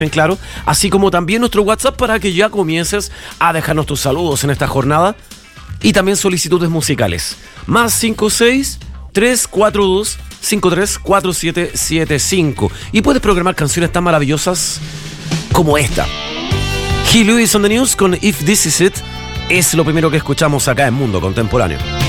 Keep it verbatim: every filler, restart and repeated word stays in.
Claro, así como también nuestro WhatsApp para que ya comiences a dejarnos tus saludos en esta jornada y también solicitudes musicales. Más cinco seis, tres cuatro dos, cinco tres cuatro siete siete cinco y puedes programar canciones tan maravillosas como esta. Huey Lewis on the News con If This Is It es lo primero que escuchamos acá en Mundo Contemporáneo.